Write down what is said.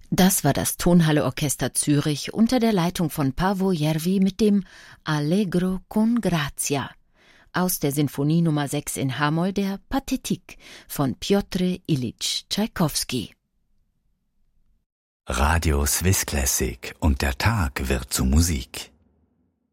Das war das Tonhalle-Orchester Zürich unter der Leitung von Paavo Järvi mit dem Allegro con grazia aus der Sinfonie Nummer 6 in H-Moll der Pathetik von Pjotr Ilyitsch Tschaikowski. Radio Swiss Classic und der Tag wird zu Musik.